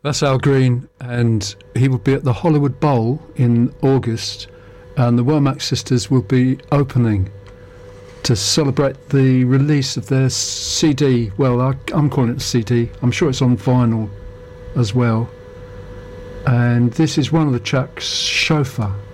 That's Al Green, and he will be at the Hollywood Bowl in August, and the Womack Sisters will be opening to celebrate the release of their CD. Well, I'm calling it a CD. I'm sure it's on vinyl as well. And this is one of the tracks, Chauffeur.